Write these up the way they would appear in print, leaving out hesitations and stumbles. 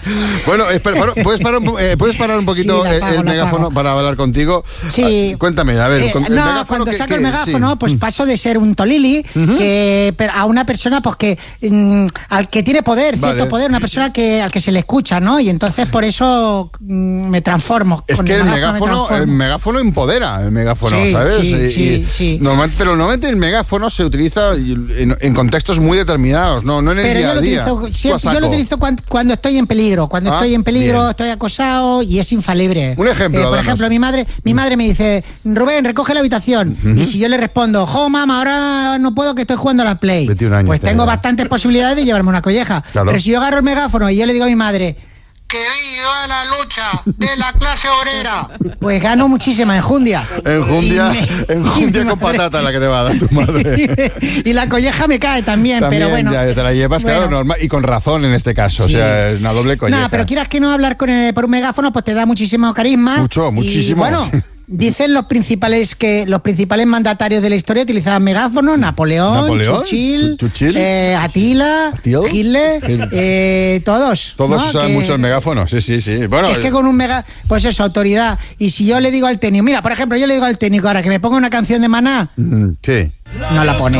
Bueno, espera, ¿puedes parar un poquito el megáfono para hablar contigo? Sí. Cuéntame, a ver. Cuando saco el megáfono, pues paso de ser un tolili a una persona pues que al que tiene poder, cierto poder, una persona al que se le escucha, ¿no? Y entonces por eso me transformo. Es que el megáfono empodera, ¿sabes? Sí. Normalmente el megáfono se utiliza en contextos muy determinados, no en el día a día. Yo lo utilizo cuando estoy en peligro. Cuando estoy en peligro, estoy acosado y es infalible. Un ejemplo. Por ejemplo, mi madre me dice, Rubén, recoge la habitación. Y si yo le respondo, mamá, ahora no puedo que estoy jugando a la Play, pues tengo bastantes posibilidades de llevarme una colleja. Claro. Pero si yo agarro el megáfono y yo le digo a mi madre, ¡que viva la lucha de la clase obrera!, pues gano muchísima enjundia. Enjundia con patata la que te va a dar tu madre. Y la colleja me cae también, pero bueno. Ya te la llevas, claro, normal, y con razón en este caso, o sea, es una doble colleja. No, pero quieras que no, hablar por un megáfono pues te da muchísimo carisma. Muchísimo. Y bueno, dicen los principales mandatarios de la historia utilizaban megáfonos: Napoleón, Churchill, Atila, Hitler, todos. Todos usaban mucho el megáfono, sí. Bueno, es que con un pues eso, autoridad. Y si yo le digo al técnico, mira, por ejemplo, yo le digo al técnico ahora que me ponga una canción de Maná. Sí. No la pone.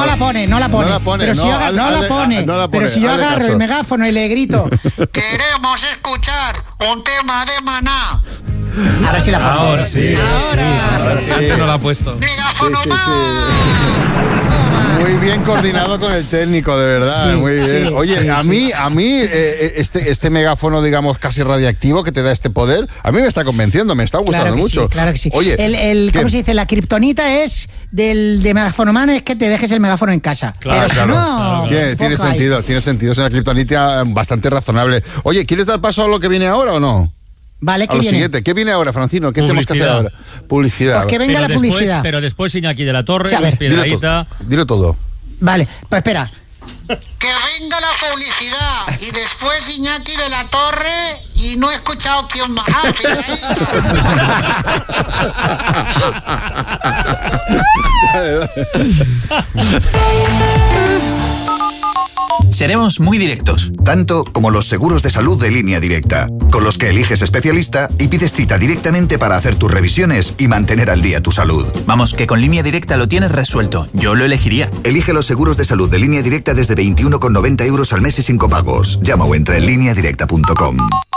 Pero si yo agarro el megáfono y le grito, queremos escuchar un tema de Maná. Ahora sí la pongo. Ahora sí. Antes no la ha puesto. ¡Megáfono Muy bien coordinado con el técnico, de verdad, muy bien. Oye, a mí este megáfono, digamos, casi radiactivo que te da este poder, a mí me está convenciendo, me está gustando mucho. Claro que sí. Oye, ¿cómo se dice? La kriptonita es de Megafonoman es que te dejes el megáfono en casa. Claro, pero si no, tiene sentido, es una kriptonita bastante razonable. Oye, ¿quieres dar paso a lo que viene ahora o no? Vale, ¿qué viene? Siguiente. ¿Qué viene ahora, Francino? ¿Qué tenemos que hacer ahora? Publicidad. Pues que venga la publicidad. Pero después Iñaki de la Torre, Piedradita. Dilo todo. Vale, pues espera. Que venga la publicidad y después Iñaki de la Torre y no he escuchado quién más. Seremos muy directos. Tanto como los seguros de salud de Línea Directa, con los que eliges especialista y pides cita directamente para hacer tus revisiones y mantener al día tu salud. Vamos, que con Línea Directa lo tienes resuelto. Yo lo elegiría. Elige los seguros de salud de Línea Directa desde 21,90 € al mes y sin copagos. Llama o entra en lineadirecta.com.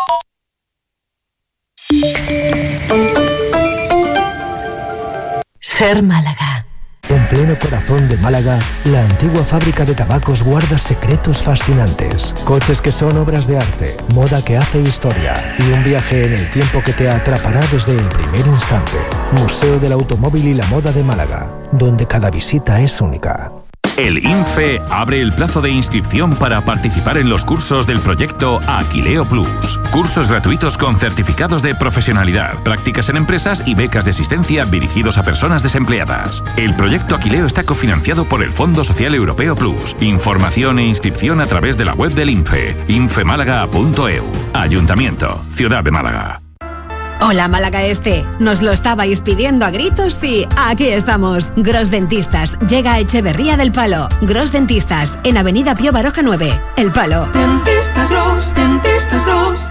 Ser Málaga. En pleno corazón de Málaga, la antigua fábrica de tabacos guarda secretos fascinantes, coches que son obras de arte, moda que hace historia y un viaje en el tiempo que te atrapará desde el primer instante. Museo del Automóvil y la Moda de Málaga, donde cada visita es única. El INFE abre el plazo de inscripción para participar en los cursos del proyecto Aquileo Plus. Cursos gratuitos con certificados de profesionalidad, prácticas en empresas y becas de asistencia dirigidos a personas desempleadas. El proyecto Aquileo está cofinanciado por el Fondo Social Europeo Plus. Información e inscripción a través de la web del INFE, infemálaga.eu. Ayuntamiento, Ciudad de Málaga. Hola Málaga Este, nos lo estabais pidiendo a gritos y aquí estamos. Gros Dentistas llega a Echeverría del Palo. Gros Dentistas en Avenida Pío Baroja 9, El Palo. Dentistas Gros.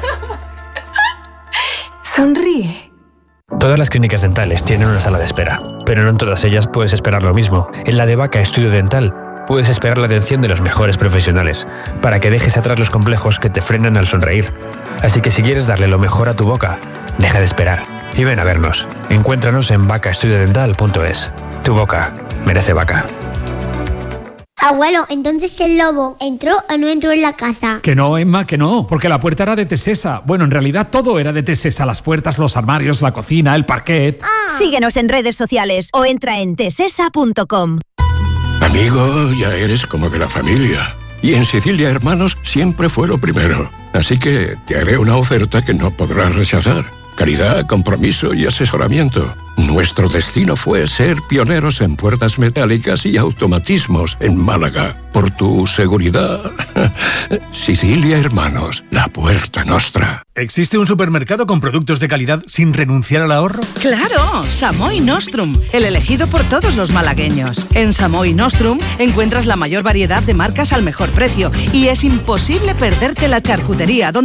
Sonríe. Todas las clínicas dentales tienen una sala de espera, pero no en todas ellas puedes esperar lo mismo. En la de Vaca Estudio Dental puedes esperar la atención de los mejores profesionales para que dejes atrás los complejos que te frenan al sonreír. Así que si quieres darle lo mejor a tu boca, deja de esperar y ven a vernos. Encuéntranos en vacaestudiodental.es. Tu boca merece Vaca. Abuelo, entonces el lobo ¿entró o no entró en la casa? Que no, Emma, que no, porque la puerta era de Tesesa. Bueno, en realidad todo era de Tesesa, las puertas, los armarios, la cocina, el parquet. Síguenos en redes sociales o entra en tesesa.com. Amigo, ya eres como de la familia. Y en Sicilia Hermanos siempre fue lo primero. Así que te haré una oferta que no podrás rechazar. Calidad, compromiso y asesoramiento. Nuestro destino fue ser pioneros en puertas metálicas y automatismos en Málaga. Por tu seguridad. Sicilia Hermanos, la puerta nostra. ¿Existe un supermercado con productos de calidad sin renunciar al ahorro? ¡Claro! Samoi Nostrum, el elegido por todos los malagueños. En Samoi Nostrum encuentras la mayor variedad de marcas al mejor precio y es imposible perderte la charcutería, donde